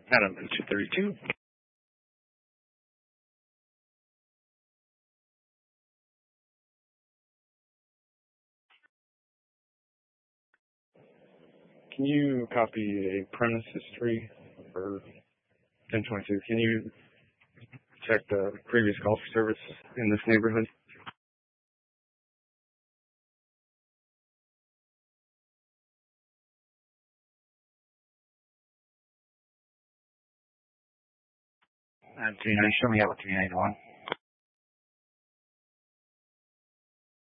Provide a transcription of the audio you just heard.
Adam 232. Can you copy a premise history for 1022? Can you check the previous call for service in this neighborhood? Show me out with 391.